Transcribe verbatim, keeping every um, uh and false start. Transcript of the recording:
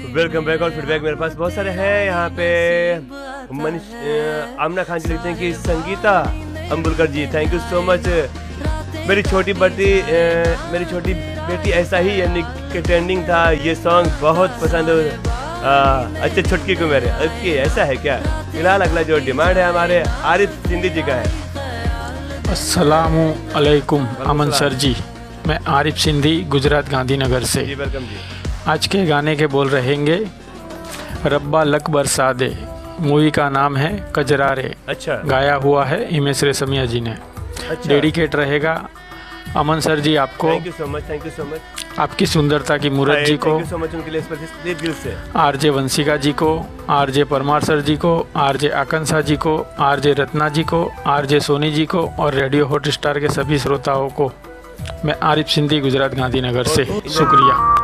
Welcome back और feedback मेरे पास बहुत सारे हैं। यहाँ पे मनीष आमना खान जी लिखते हैं कि संगीता अम्बुलकर जी थैंक यू सो मच। मेरी छोटी बेटी मेरी छोटी बेटी ऐसा ही यानी कि ट्रेंडिंग था, ये सॉन्ग बहुत पसंद अच्छे छुटकी को मेरे। ओके ऐसा है क्या? फिलहाल अगला जो डिमांड है हमारे आरिफ सिंधी जी का है। अस्सलामु अलैकुम अमन सर जी, मैं आरिफ सिंधी गुजरात गांधीनगर से। जी वेलकम जी। आज के गाने के बोल रहेंगे रब्बा लक बरसा दे, मूवी का नाम है कजरारे। अच्छा। गाया हुआ है हिमेश रेशमिया जी ने। अच्छा। डेडिकेट रहेगा अमन सर जी आपको, thank you so much, thank you so much. आपकी सुंदरता की मूरत जी को, थैंक यू सो मच उनके लिए स्पेशली दिल से। आरजे वंशिका जी को, आरजे परमार सर जी को, आरजे आकांक्षा जी को, आरजे रत्ना जी को, आरजे सोनी जी को और रेडियो हॉट स्टार के सभी श्रोताओं को मैं आरिफ सिंधी गुजरात गांधीनगर से शुक्रिया।